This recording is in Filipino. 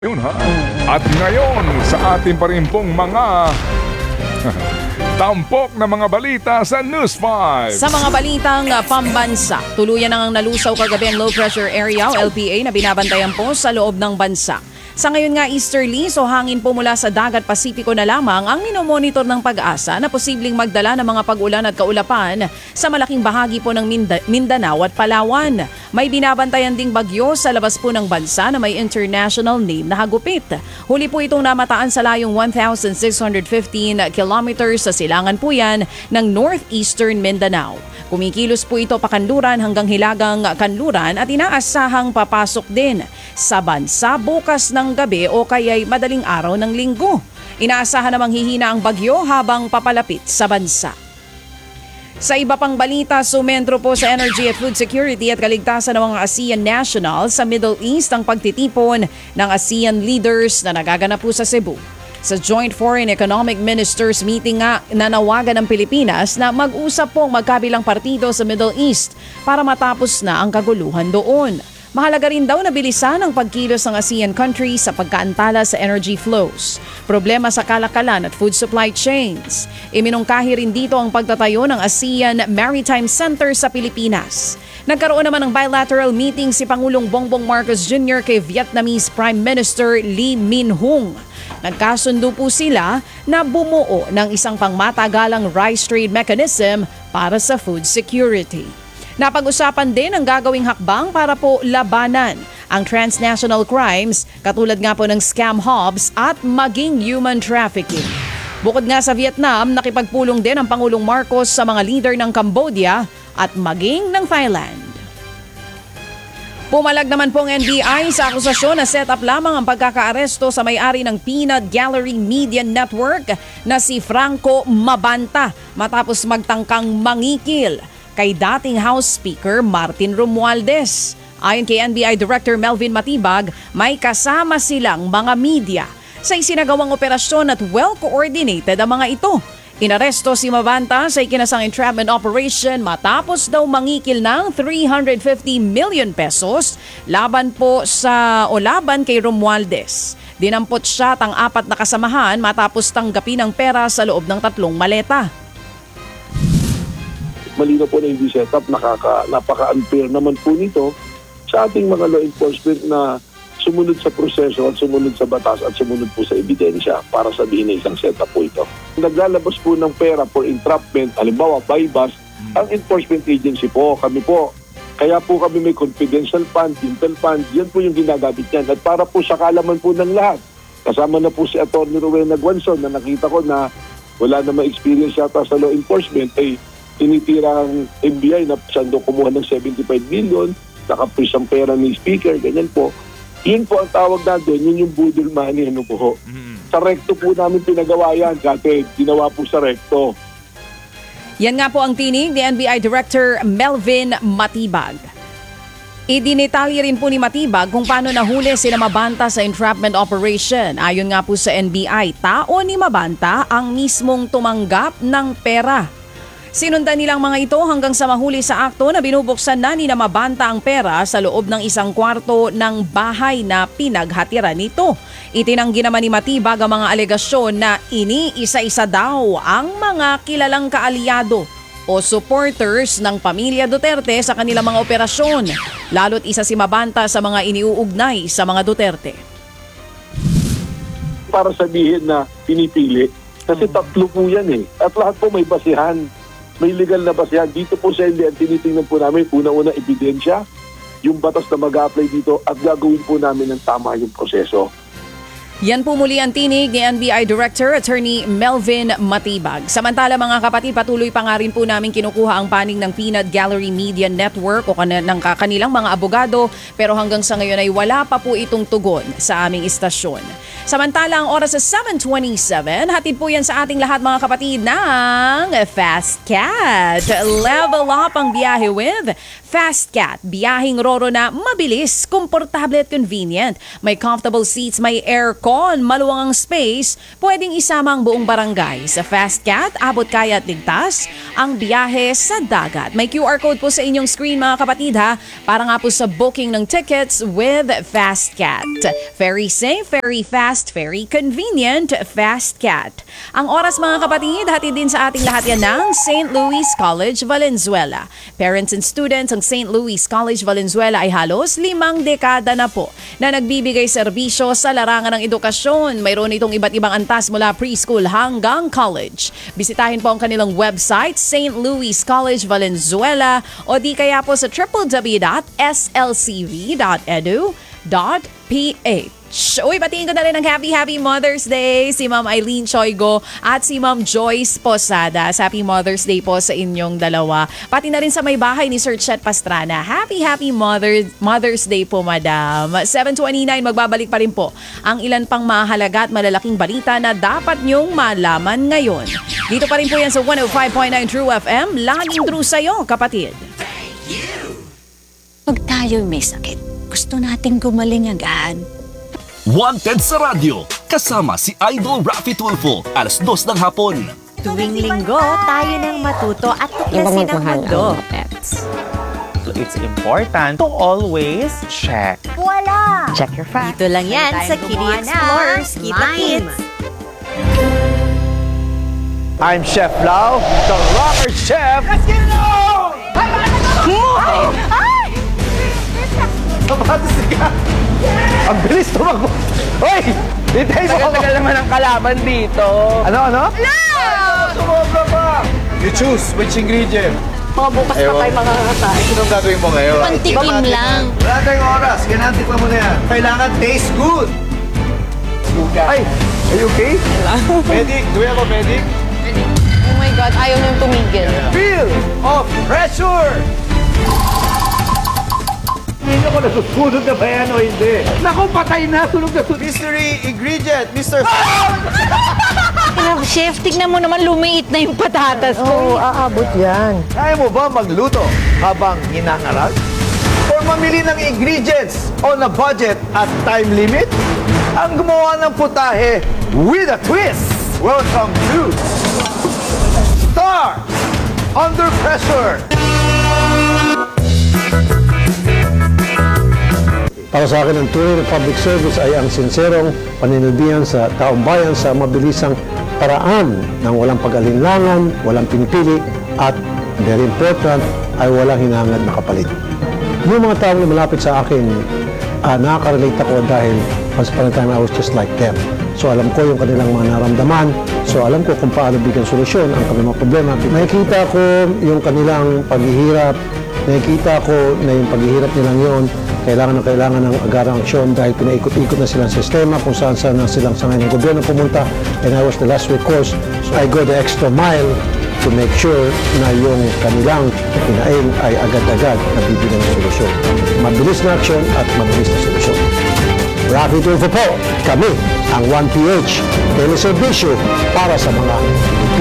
Yun ha. At ngayon sa ating pa rin pong mga tampok na mga balita sa News 5. Sa mga balitang pambansa, tuluyan nang nalusaw kagabi ang low pressure area o LPA na binabantayan po sa loob ng bansa. Sa ngayon nga easterly, so hangin po mula sa dagat Pasipiko na lamang ang minomonitor ng Pag-asa na posibleng magdala ng mga pag-ulan at kaulapan sa malaking bahagi po ng Mindanao at Palawan. May binabantayan ding bagyo sa labas po ng bansa na may international name na hagupit. Huli po itong namataan sa layong 1,615 kilometers sa silangan po yan ng northeastern Mindanao. Kumikilos po ito pakanluran hanggang hilagang kanluran at inaasahang papasok din sa bansa bukas ng gabi o kaya'y madaling araw ng linggo. Inaasahan namang hihina ang bagyo habang papalapit sa bansa. Sa iba pang balita, sumentro po sa energy at food security at kaligtasan ng mga ASEAN national sa Middle East ang pagtitipon ng ASEAN leaders na nagaganap po sa Cebu. Sa Joint Foreign Economic Ministers meeting nga nanawagan ng Pilipinas na mag-usap pong magkabilang partido sa Middle East para matapos na ang kaguluhan doon. Mahalaga rin daw na bilisan ang pagkilos ng ASEAN countries sa pagkaantala sa energy flows, problema sa kalakalan at food supply chains. Iminungkahi rin dito ang pagtatayo ng ASEAN Maritime Center sa Pilipinas. Nagkaroon naman ng bilateral meeting si Pangulong Bongbong Marcos Jr. kay Vietnamese Prime Minister Lee Min-hung. Nagkasundo po sila na bumuo ng isang pangmatagalang rice trade mechanism para sa food security. Napag-usapan din ang gagawing hakbang para po labanan ang transnational crimes katulad nga po ng scam hubs at maging human trafficking. Bukod nga sa Vietnam, nakipagpulong din ang Pangulong Marcos sa mga leader ng Cambodia at maging ng Thailand. Pumalag naman po ang NBI sa akusasyon na set up lamang ang pagkakaaresto sa may-ari ng Peanut Gallery Media Network na si Franco Mabanta matapos magtangkang mangikil kay dating House Speaker Martin Romualdez. Ayon kay NBI Director Melvin Matibag, may kasama silang mga media sa isinagawang operasyon at well-coordinated ang mga ito. Inaresto si Mabanta sa ikinasang entrapment operation matapos daw mangikil ng 350 million pesos laban kay Romualdez. Dinampot siya at ang 4 na kasamahan matapos tanggapin ang pera sa loob ng 3 maleta. Malino po na hindi set up, napaka-unfair naman po nito sa ating mga law enforcement na sumunod sa proseso at sumunod sa batas at sumunod po sa ebidensya para sabihin na isang setup po ito. Naglalabas po ng pera for entrapment, halimbawa buy-bust, ang enforcement agency po, kami po. Kaya po kami may confidential fund, intel fund, yan po yung ginagamit yan. At para po sa kaalaman po ng lahat, kasama na po si Atty. Rowena Guanzon na nakita ko na wala na ma-experience yata sa law enforcement, ay tinitira ang NBI na saan daw kumuha ng 75 million, nakapush ang pera ni Speaker, ganyan po. Yun po ang tawag natin, yun yung budol money, ano po. Sa recto po namin pinagawa yan, kasi ginawa po sa recto. Yan nga po ang tinig ni NBI Director Melvin Matibag. Idinetalye rin po ni Matibag kung paano nahuli sila Mabanta sa entrapment operation. Ayon nga po sa NBI, tao ni Mabanta ang mismong tumanggap ng pera. Sinundan nilang mga ito hanggang sa mahuli sa akto na binubuksan na ni Mabanta ang pera sa loob ng isang kwarto ng bahay na pinaghatiran nito. Itinanggi naman ni Matibag ang mga alegasyon na iniisa-isa daw ang mga kilalang kaalyado o supporters ng pamilya Duterte sa kanilang mga operasyon. Lalo't isa si Mabanta sa mga iniuugnay sa mga Duterte. Para sabihin na pinipili, kasi tatlo po yan eh. At lahat po may basihan. May legal na basihan. Dito po sa NBI, tinitingnan po namin, una-una ebidensya, yung batas na mag-a-apply dito at gagawin po namin ng tama yung proseso. Yan po muli ang tinig ni NBI Director Attorney Melvin Matibag. Samantala mga kapatid, patuloy pa nga rin po namin kinukuha ang panig ng Peanut Gallery Media Network o ng kanilang mga abogado, pero hanggang sa ngayon ay wala pa po itong tugon sa aming istasyon. Samantala ang oras sa 7:27, hatid po yan sa ating lahat mga kapatid ng Fast Cat. Level up ang biyahe with Fast Cat, biyaheng roro na mabilis, komportable at convenient. May comfortable seats, may aircon, maluwang ang space. Pwedeng isama ang buong barangay. Sa Fast Cat, abot kaya at ligtas ang biyahe sa dagat. May QR code po sa inyong screen mga kapatid ha, para nga po sa booking ng tickets with Fast Cat. Very safe, very fast, very convenient, Fast Cat. Ang oras mga kapatid, hatid din sa ating lahat yan ng St. Louis College, Valenzuela. Parents and students ng St. Louis College, Valenzuela ay halos 5 dekada na po na nagbibigay serbisyo sa larangan ng edukasyon. Mayroon itong iba't ibang antas mula preschool hanggang college. Bisitahin po ang kanilang website, St. Louis College, Valenzuela, o di kaya po sa www.slcv.edu.ph. Uy, batiin ko na rin ng Happy Mother's Day si Ma'am Eileen Choigo at si Ma'am Joyce Posadas. Happy Mother's Day po sa inyong dalawa. Pati na rin sa may bahay ni Sir Chet Pastrana. Happy Mother's Day po, Madam. 7:29, magbabalik pa rin po ang ilan pang mahalaga at malalaking balita na dapat nyong malaman ngayon. Dito pa rin po yan sa 105.9 True FM. Laging true sa'yo, kapatid. Pag tayo may sakit, gusto nating gumaling agad. Wanted sa radyo, kasama si Idol Raffy Tulfo, alas 2 ng hapon. Tuwing linggo, tayo nang matuto at tuklasin ang mundo. So it's important to always check. Wala! Check your facts. Dito lang yan sa Kitty Explorers. Keep the kids! I'm Chef Lau, the rocker chef. Let's get it on! Ay! Kapatis ka! Ang bilis tumakbo! Hoy! Hintay mo ako! Tagal naman ang kalaban dito. Ano? Sumobra pa! You choose which ingredient. Mga bukas pa tayo makakakain. Anong gagawin mo ngayon? Pantikim lang. Wala tayong oras. Kailangan tikman mo na yan. Kailangan taste good. Ay! Are you okay? Medic? Do we have a medic? Oh my God, ayaw niyong tumigil. Feel of pressure! Hindi ako nasusunod na ba yan o hindi? Naku, patay na! Sunog na sunog! Mystery ingredient, Mr. Chef, tignan mo naman lumiit na yung patatas ko. aabot yan. Kaya mo ba magluto habang hinangarag? Or mamili ng ingredients on a budget at time limit? Ang gumawa ng putahe with a twist! Welcome to Star Under Pressure! Para sa akin, ang tunay na public service ay ang sinserong paninilbihan sa taong bayan sa mabilisang paraan ng walang pag-alinlangan, walang pinipili, at very important, ay walang hinangad na kapalit. Yung mga taong malapit sa akin, nakaka-relate ako dahil once upon a time I was just like them. So alam ko yung kanilang mga naramdaman, so alam ko kung paano bigyan solusyon ang kanilang mga problema. Nakikita ko yung kanilang paghihirap, nakikita ko na yung paghihirap nilang yon kailangan ng agarang aksyon dahil pinaikot-ikot na silang sistema kung saan-saan na silang sangay ng gobyerno pumunta, and I was the last recourse. So I go the extra mile to make sure na yung kanilang pinaing ay agad-agad na bibigyan ng solusyon. Mabilis na aksyon at mabilis na solusyon. Raffy Tulfo po, kami ang 1PH, teleservisyo para sa mga